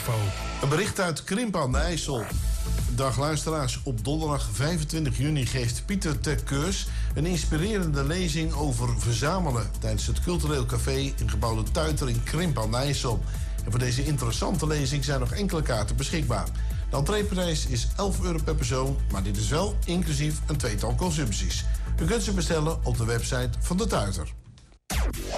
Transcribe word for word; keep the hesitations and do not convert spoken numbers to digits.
info. Een bericht uit Krimpen aan de IJssel. Dag luisteraars, op donderdag vijfentwintig juni geeft Pieter ter Keurs een inspirerende lezing over verzamelen tijdens het Cultureel Café in gebouw De Tuiter in Krimpen aan de IJssel. En voor deze interessante lezing zijn nog enkele kaarten beschikbaar. De entreeprijs is elf euro per persoon, maar dit is wel inclusief een tweetal consumpties. U kunt ze bestellen op de website van De Tuiter.